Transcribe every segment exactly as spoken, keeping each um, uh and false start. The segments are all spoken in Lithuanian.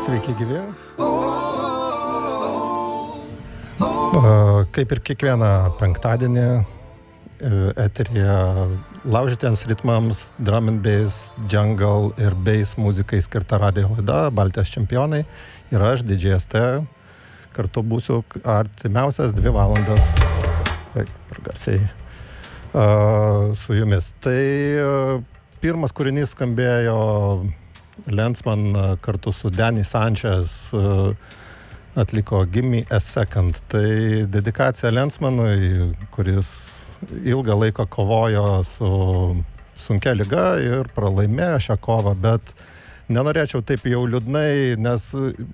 Sveiki gyvi. Kaip ir kiekvieną penktadienį eteryje laužytiems ritmams, drum and bass, jungle ir bass muzikai skirta radijo laida Baltijos čempionai. Ir aš, D J S T, kartu būsiu artimiausias dvi valandas per garsiai su jumis. Tai pirmas kūrinys skambėjo Lensman kartu su Danny Sanchez atliko Give Me a Second. Tai dedikacija Lensmanui, kuris ilgą laiką kovojo su sunkia liga ir pralaimėjo šią kovą, bet nenorėčiau taip jau liūdnai, nes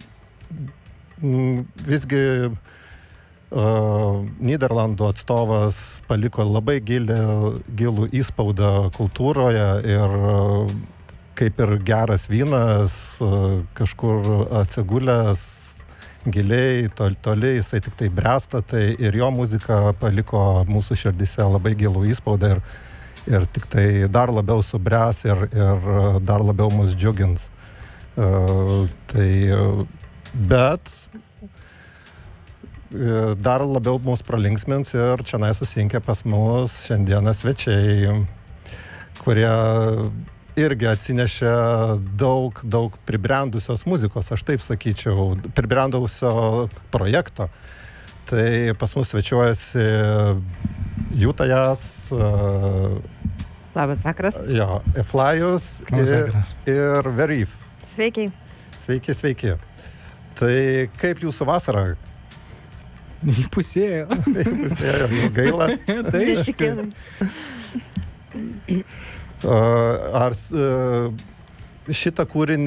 visgi uh, Nyderlandų atstovas paliko labai gilį, gilų įspaudą kultūroje ir uh, kaip ir geras vynas, uh, kažkur atsigulęs giliai, toli, toli, jisai tik tai bręsta, tai ir jo muzika paliko mūsų širdyse labai gilų įspaudą ir, ir tik tai dar labiau subręs ir, ir dar labiau mus džiugins. Uh, tai, bet uh, dar labiau mus pralinksmins ir čionai susirinkę pas mus šiandieną svečiai, kurie irgi atsinešė daug, daug pribrendusios muzikos, aš taip sakyčiau, pribrendusio projekto. Tai pas mus svečiuojasi Jutajas. Labas vakaras. Jo, Eflajus ir, ir Verif. Sveiki. Sveiki, sveiki. Tai kaip jūsų vasara? Įpusėjo. Įpusėjo, gaila. Tai Ar šitą kūrinį